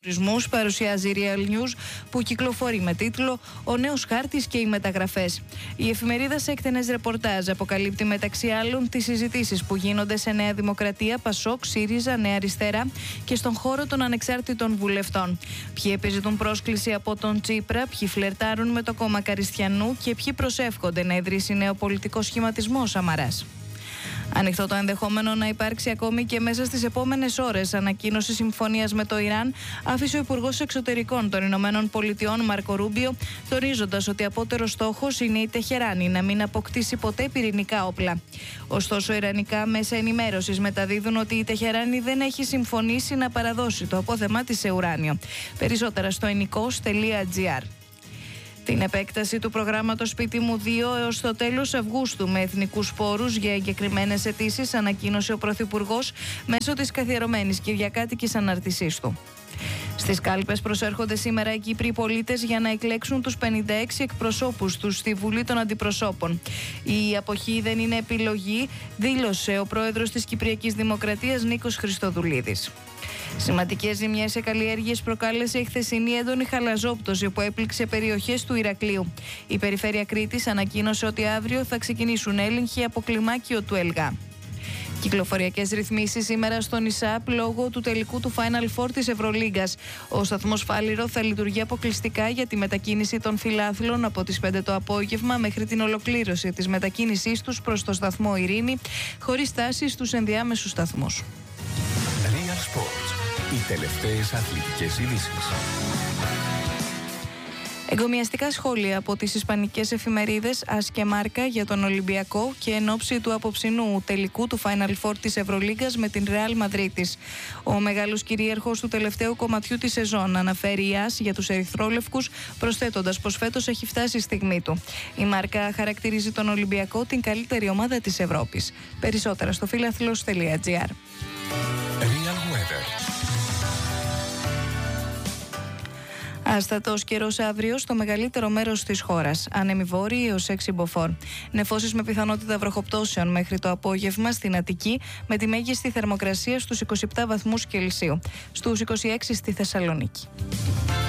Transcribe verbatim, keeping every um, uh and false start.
τουρισμούς παρουσιάζει η Real News, που κυκλοφορεί με τίτλο «Ο νέος χάρτης και οι μεταγραφές». Η εφημερίδα σε εκτενές ρεπορτάζ αποκαλύπτει μεταξύ άλλων τις συζητήσεις που γίνονται σε Νέα Δημοκρατία, Πασόκ, ΣΥΡΙΖΑ, Νέα Αριστερά και στον χώρο των ανεξάρτητων βουλευτών. Ποιοι επιζητούν πρόσκληση από τον Τσίπρα, ποιοι φλερτάρουν με το κόμμα Καριστιανού και ποιοι προσεύχονται να ιδρύσει νέο πολιτικό σχηματισμό ο Σαμαράς. Ανοιχτό το ενδεχόμενο να υπάρξει ακόμη και μέσα στις επόμενες ώρες ανακοίνωση συμφωνίας με το Ιράν, άφησε ο Υπουργός Εξωτερικών των Ηνωμένων Πολιτειών Μάρκο Ρούμπιο, τονίζοντας ότι απότερος στόχος είναι η Τεχεράνη να μην αποκτήσει ποτέ πυρηνικά όπλα. Ωστόσο, ιρανικά μέσα ενημέρωσης μεταδίδουν ότι η Τεχεράνη δεν έχει συμφωνήσει να παραδώσει το απόθεμά της σε ουράνιο. Περισσότερα στο ενικός τελεία τζι άρ. Την επέκταση του προγράμματος Σπίτι μου δύο έως το τέλος Αυγούστου με εθνικούς πόρους για εγκεκριμένες αιτήσεις ανακοίνωσε ο Πρωθυπουργός μέσω της καθιερωμένης κυριακάτικης αναρτησής του. Στις κάλπες προσέρχονται σήμερα οι Κύπροι πολίτες για να εκλέξουν τους πενήντα έξι εκπροσώπους τους στη Βουλή των Αντιπροσώπων. Η αποχή δεν είναι επιλογή, δήλωσε ο πρόεδρος της Κυπριακής Δημοκρατίας Νίκος Χριστοδουλίδης. Σημαντικές ζημιές σε καλλιέργειες προκάλεσε η χθεσινή έντονη χαλαζόπτωση που έπληξε περιοχές του Ηρακλείου. Η Περιφέρεια Κρήτης ανακοίνωσε ότι αύριο θα ξεκινήσουν έλεγχοι από κλιμάκιο του ΕΛΓΑ. Κυκλοφοριακές ρυθμίσεις σήμερα στον ΙΣΑΠ λόγω του τελικού του Final Four της Ευρωλίγκας. Ο σταθμός Φάληρο θα λειτουργεί αποκλειστικά για τη μετακίνηση των φιλάθλων από τις πέντε το απόγευμα μέχρι την ολοκλήρωση της μετακίνησής τους προς το σταθμό Ειρήνη, χωρίς στάσεις στους ενδιάμεσους σταθμούς. Real Sports. Οι τελευταίες αθλητικές ειδήσεις. Εγκομιαστικά σχόλια από τις ισπανικές εφημερίδες Ας και Μάρκα για τον Ολυμπιακό και εν ώψη του απόψινού τελικού του Final Four της Ευρωλίγκας με την Ρεάλ Μαδρίτης. Ο μεγάλος κυρίαρχος του τελευταίου κομματιού της σεζόν αναφέρει η Ας για τους ερυθρόλευκους, προσθέτοντας πως φέτος έχει φτάσει η στιγμή του. Η Μάρκα χαρακτηρίζει τον Ολυμπιακό την καλύτερη ομάδα της Ευρώπης. Περισσότερα στο φίλαθλος τελεία τζι άρ. Άστατος καιρός αύριο στο μεγαλύτερο μέρος της χώρας. Άνεμοι βόρειοι έως έξι μποφόρ. Νεφώσεις με πιθανότητα βροχοπτώσεων μέχρι το απόγευμα στην Αττική, με τη μέγιστη θερμοκρασία στους είκοσι επτά βαθμούς Κελσίου. Στους είκοσι έξι στη Θεσσαλονίκη.